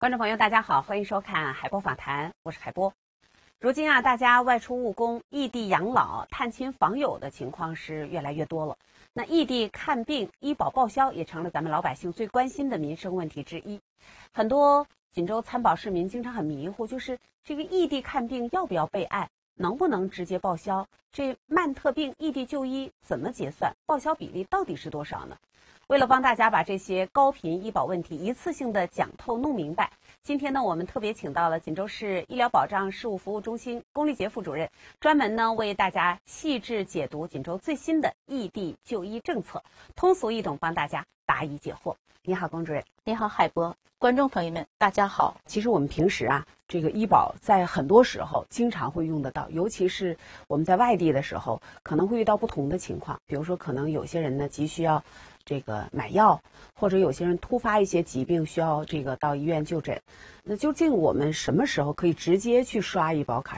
观众朋友，大家好，欢迎收看海波访谈，我是海波。如今大家外出务工、异地养老、探亲访友的情况是越来越多了。那异地看病、医保报销也成了咱们老百姓最关心的民生问题之一。很多锦州参保市民经常很迷糊，就是这个异地看病要不要备案，能不能直接报销？这慢特病异地就医怎么结算？报销比例到底是多少呢？为了帮大家把这些高频医保问题一次性的讲透弄明白，今天呢，我们特别请到了锦州市医疗保障事务服务中心龚丽杰副主任，专门呢为大家细致解读锦州最新的异地就医政策，通俗易懂帮大家答疑解惑。你好，龚主任。 你好，海波。观众朋友们，大家好。 其实我们平时这个医保在很多时候经常会用得到，尤其是我们在外地的时候，可能会遇到不同的情况。比如说，可能有些人呢急需要这个买药，或者有些人突发一些疾病需要这个到医院就诊。那究竟我们什么时候可以直接去刷医保卡？